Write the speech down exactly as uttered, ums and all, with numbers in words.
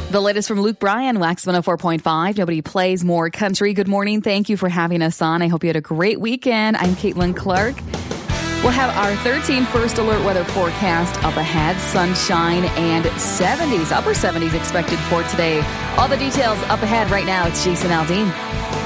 The latest from Luke Bryan, Wax one oh four point five. Nobody plays more country. Good morning. Thank you for having us on. I hope you had a great weekend. I'm Caitlin Clark. We'll have our thirteen first alert weather forecast up ahead. Sunshine and seventies, upper seventies expected for today. All the details up ahead right now. It's Jason Aldean.